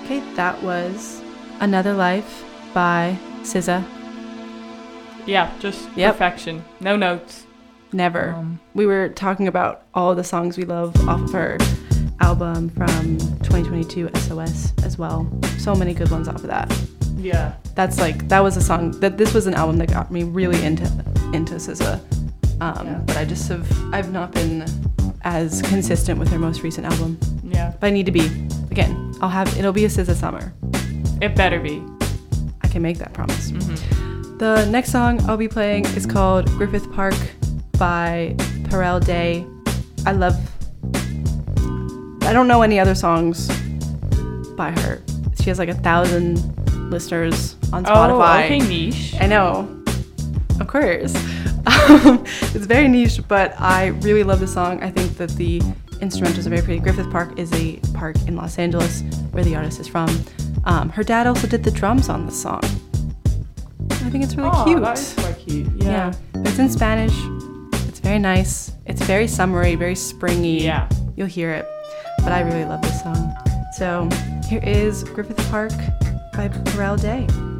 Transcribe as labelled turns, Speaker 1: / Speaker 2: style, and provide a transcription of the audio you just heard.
Speaker 1: Okay, that was Another Life by SZA.
Speaker 2: Yeah, just perfection. No notes.
Speaker 1: Never. We were talking about all the songs we love off of her album from 2022, SOS, as well. So many good ones off of that.
Speaker 2: Yeah.
Speaker 1: That was a song, this was an album that got me really into SZA. But I've not been as consistent with her most recent album.
Speaker 2: Yeah.
Speaker 1: But I need to be. Again, it'll be a SZA summer.
Speaker 2: It better be.
Speaker 1: I can make that promise. The next song I'll be playing is called Griffith Park by Pharrell Day. I don't know any other songs by her. She has like 1,000 listeners on Spotify.
Speaker 2: Oh, okay, niche.
Speaker 1: I know. Of course. It's very niche, but I really love the song. I think that the instrumentals are very pretty. Griffith Park is a park in Los Angeles where the artist is from. Her dad also did the drums on the song. I think it's really cute.
Speaker 2: That is quite cute. Yeah.
Speaker 1: It's in Spanish. It's very nice. It's very summery, very springy.
Speaker 2: Yeah.
Speaker 1: You'll hear it. But I really love this song. So here is Griffith Park by Pharrell Day.